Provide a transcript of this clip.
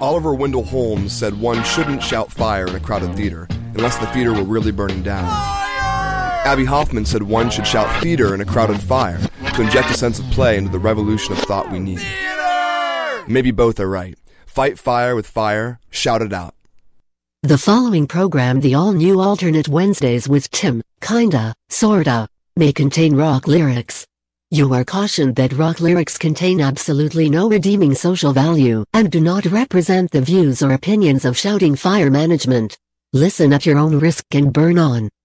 Oliver Wendell Holmes said one shouldn't shout fire in a crowded theater unless the theater were really burning down. Abbie Hoffman said one should shout theater in a crowded fire to inject a sense of play into the revolution of thought we need. Maybe both are right. Fight fire with fire, shout it out. The following program, the all-new Alternate Wednesdays with Tim, Kinda, Sorta, may contain rock lyrics. You are cautioned that rock lyrics contain absolutely no redeeming social value and do not represent the views or opinions of Shouting Fire Management. Listen at your own risk and burn on.